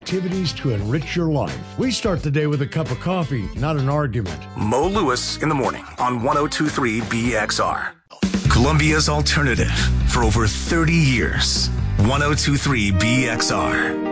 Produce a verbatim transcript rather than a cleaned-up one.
activities to enrich your life. We start the day with a cup of coffee, not an argument. Mo Lewis in the morning on one oh two point three B X R. Columbia's alternative for over thirty years. one oh two point three B X R.